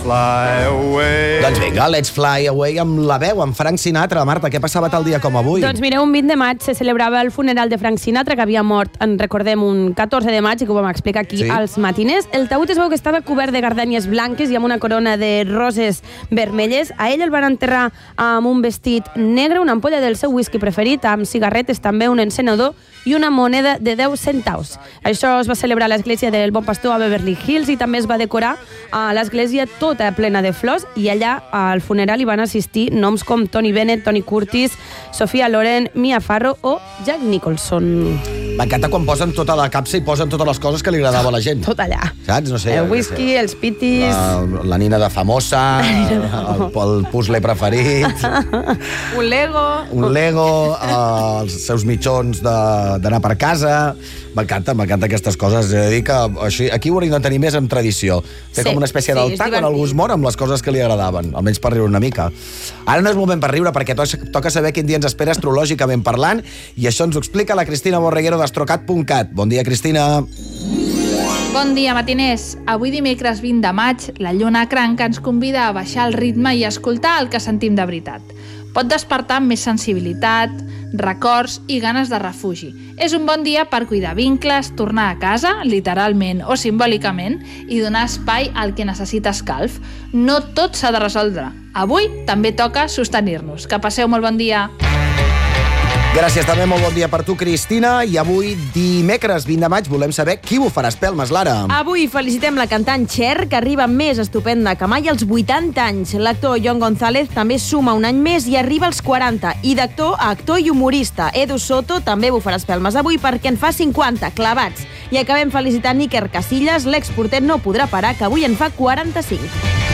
Fly away. Doncs vinga, let's fly away amb la veu, amb Frank Sinatra. Marta, què passava tal dia com avui? Doncs mireu, un 20 de maig se celebrava el funeral de Frank Sinatra, que havia mort, en recordem, un 14 de maig, i que ho vam explicar aquí als matiners. El taüt es veu que estava cobert de gardènies blanques i amb una corona de roses vermelles. A ell el van enterrar amb un vestit negre, una ampolla del seu whisky preferit, amb cigarretes, també un encenedor i una moneda de 10 centaus. Això es va celebrar a l'església del Bon Pastor a Beverly Hills i també es va decorar a l'església tota plena de flors, i allà al funeral hi van assistir noms com Tony Bennett, Tony Curtis, Sophia Loren, Mia Farrow o Jack Nicholson. M'encanta quan posen tota la capsa i posen totes les coses que li agradava a la gent. Tot allà. Saps? No sé. El whisky, els pitis... La nina de famosa, el puzzle preferit... Un Lego, els seus mitjons d'anar per casa... M'encanta aquestes coses. He de dir que aquí ho hauríem de tenir més en tradició. Fer com una espècie d'altar quan algú es mor amb les coses que li agradaven, almenys per riure una mica. Ara no és moment per riure perquè toca saber quin dia ens espera astrològicament parlant, i això ens ho explica la Cristina Borreguero d'Astrocat.cat. Bon dia, Cristina. Bon dia, matiners. Avui dimecres 20 de maig, la lluna cranca ens convida a baixar el ritme i a escoltar el que sentim de veritat. Pot despertar més sensibilitat, records i ganes de refugi. És un bon dia per cuidar vincles, tornar a casa, literalment o simbòlicament, i donar espai al que necessita escalf. No tot s'ha de resoldre. Avui també toca sostenir-nos. Que passeu molt bon dia. Gràcies, també molt bon dia per tu, Cristina. I avui, dimecres 20 de maig, volem saber qui bufarà espelmes, Lara. Avui felicitem la cantant Cher, que arriba més estupenda que mai als 80 anys. L'actor Jon González també suma un any més i arriba als 40. I d'actor a actor i humorista. Edu Soto també bufarà espelmes avui perquè en fa 50, clavats. I acabem felicitant Iker Casillas, l'exporter no podrà parar, que avui en fa 45.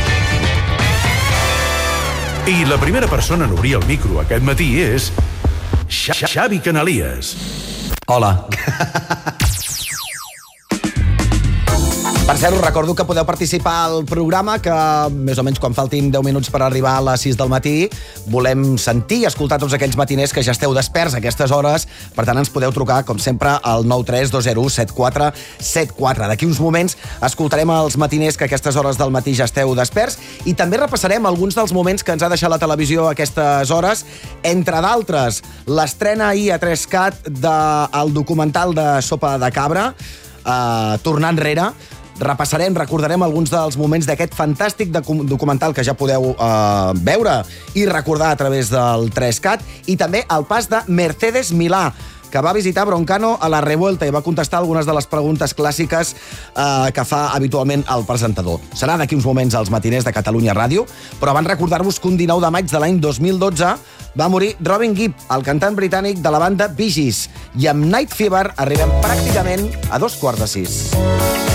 I la primera persona en obrir el micro aquest matí és... Xavi Canalies. Hola. Per cert, us recordo que podeu participar al programa, que més o menys quan faltin 10 minuts per arribar a les 6 del matí volem sentir i escoltar tots aquells matiners que ja esteu desperts a aquestes hores. Per tant, ens podeu trucar, com sempre, al 932017474. D'aquí uns moments escoltarem els matiners que a aquestes hores del matí ja esteu desperts, i també repassarem alguns dels moments que ens ha deixat la televisió a aquestes hores, entre d'altres, l'estrena ahir a 3CAT del documental de Sopa de Cabra, Tornar enrere. Recordarem alguns dels moments d'aquest fantàstic documental que ja podeu veure i recordar a través del 3CAT, i també el pas de Mercedes Milà, que va visitar Broncano a la Revuelta i va contestar algunes de les preguntes clàssiques que fa habitualment el presentador. Serà d'aquí uns moments als matiners de Catalunya Ràdio, però abans recordar-vos que un 19 de maig de l'any 2012 va morir Robin Gibb, el cantant britànic de la banda Bee Gees, i amb Night Fever arribem pràcticament a 5:45.